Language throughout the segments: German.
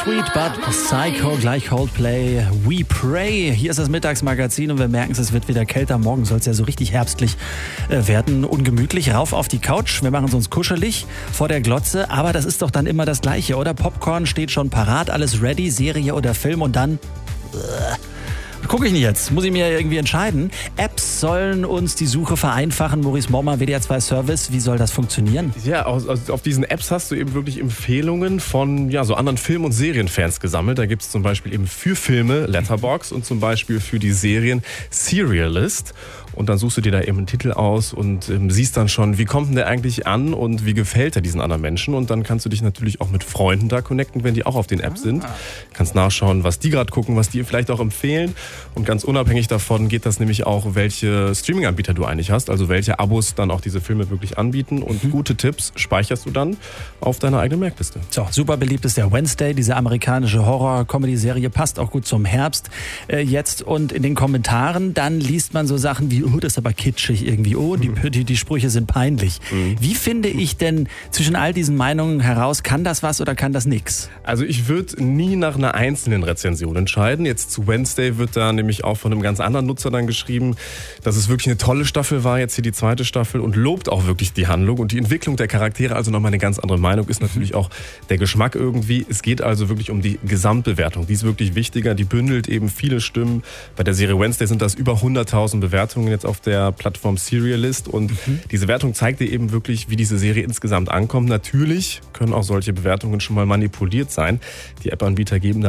Sweet but Psycho, gleich Coldplay, We Pray. Hier ist das Mittagsmagazin und wir merken es wird wieder kälter. Morgen soll es ja so richtig herbstlich werden. Ungemütlich, rauf auf die Couch. Wir machen es uns kuschelig vor der Glotze. Aber das ist doch dann immer das Gleiche, oder? Popcorn steht schon parat, alles ready, Serie oder Film und dann... Gucke ich nicht jetzt, muss ich mir irgendwie entscheiden. Apps sollen uns die Suche vereinfachen. Maurice Mommer, WDR 2 Service, wie soll das funktionieren? Ja, auf diesen Apps hast du eben wirklich Empfehlungen von so anderen Film- und Serienfans gesammelt. Da gibt es zum Beispiel eben für Filme Letterboxd und zum Beispiel für die Serien Serialist. Und dann suchst du dir da eben einen Titel aus und siehst dann schon, wie kommt denn der eigentlich an und wie gefällt er diesen anderen Menschen. Und dann kannst du dich natürlich auch mit Freunden da connecten, wenn die auch auf den Apps sind. Kannst nachschauen, was die gerade gucken, was die vielleicht auch empfehlen. Und ganz unabhängig davon geht das nämlich auch, welche Streaming-Anbieter du eigentlich hast. Also welche Abos dann auch diese Filme wirklich anbieten. Und gute Tipps speicherst du dann auf deiner eigenen Merkliste. So, super beliebt ist der Wednesday, diese amerikanische Horror-Comedy-Serie, passt auch gut zum Herbst jetzt. Und in den Kommentaren, dann liest man so Sachen wie, oh, das ist aber kitschig irgendwie, oh, die Sprüche sind peinlich. Wie finde ich denn zwischen all diesen Meinungen heraus, kann das was oder kann das nix? Also ich würde nie nach einer einzelnen Rezension entscheiden. Jetzt zu Wednesday wird da nämlich auch von einem ganz anderen Nutzer dann geschrieben, dass es wirklich eine tolle Staffel war, jetzt hier die zweite Staffel, und lobt auch wirklich die Handlung und die Entwicklung der Charaktere. Also nochmal eine ganz andere Meinung ist natürlich auch der Geschmack irgendwie. Es geht also wirklich um die Gesamtbewertung. Die ist wirklich wichtiger. Die bündelt eben viele Stimmen. Bei der Serie Wednesday sind das über 100.000 Bewertungen jetzt auf der Plattform Serialist. Und diese Wertung zeigt dir eben wirklich, wie diese Serie insgesamt ankommt. Natürlich können auch solche Bewertungen schon mal manipuliert sein. Die App-Anbieter geben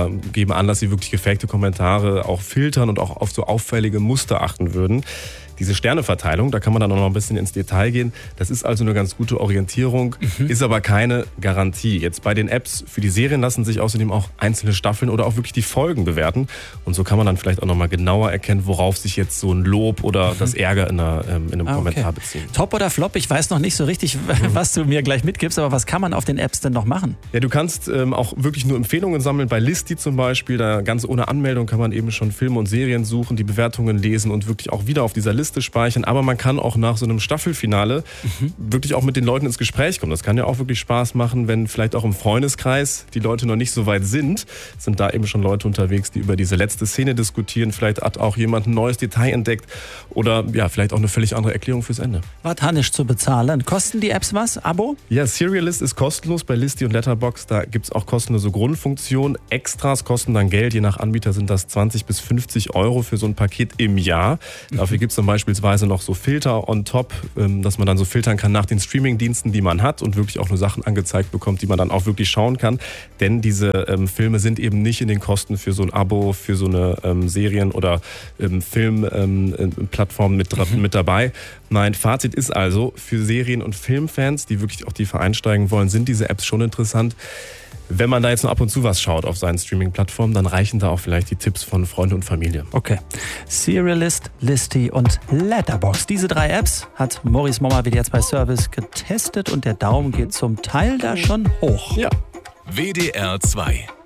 an, dass sie wirklich gefakte Kommentare auch filtern und auch auf so auffällige Muster achten würden. Diese Sterneverteilung, da kann man dann auch noch ein bisschen ins Detail gehen. Das ist also eine ganz gute Orientierung, ist aber keine Garantie. Jetzt bei den Apps für die Serien lassen sich außerdem auch einzelne Staffeln oder auch wirklich die Folgen bewerten. Und so kann man dann vielleicht auch noch mal genauer erkennen, worauf sich jetzt so ein Lob oder das Ärger in einem Kommentar beziehen. Top oder Flop? Ich weiß noch nicht so richtig, was du mir gleich mitgibst, aber was kann man auf den Apps denn noch machen? Ja, du kannst auch wirklich nur Empfehlungen sammeln. Bei Listi zum Beispiel, da ganz ohne Anmeldung kann man eben schon Filme und Serien suchen, die Bewertungen lesen und wirklich auch wieder auf dieser Liste speichern, aber man kann auch nach so einem Staffelfinale wirklich auch mit den Leuten ins Gespräch kommen. Das kann ja auch wirklich Spaß machen, wenn vielleicht auch im Freundeskreis die Leute noch nicht so weit sind da eben schon Leute unterwegs, die über diese letzte Szene diskutieren. Vielleicht hat auch jemand ein neues Detail entdeckt oder ja, vielleicht auch eine völlig andere Erklärung fürs Ende. Was hat nicht zu bezahlen? Kosten die Apps was? Abo? Ja, Serialist ist kostenlos bei Listi und Letterboxd. Da gibt es auch kostenlose Grundfunktionen. Extras kosten dann Geld. Je nach Anbieter sind das 20 bis 50 Euro für so ein Paket im Jahr. Dafür gibt es dann beispielsweise noch so Filter on top, dass man dann so filtern kann nach den Streaming-Diensten, die man hat und wirklich auch nur Sachen angezeigt bekommt, die man dann auch wirklich schauen kann. Denn diese Filme sind eben nicht in den Kosten für so ein Abo, für so eine Serien- oder Filmplattform mit dabei. Mein Fazit ist also, für Serien- und Filmfans, die wirklich auch tiefer einsteigen wollen, sind diese Apps schon interessant. Wenn man da jetzt nur ab und zu was schaut auf seinen Streaming-Plattformen, dann reichen da auch vielleicht die Tipps von Freunden und Familie. Okay. Serialist, Listi und Letterboxd. Diese 3 Apps hat Maurice Mommer WDR 2 Service getestet und der Daumen geht zum Teil da schon hoch. Ja. WDR 2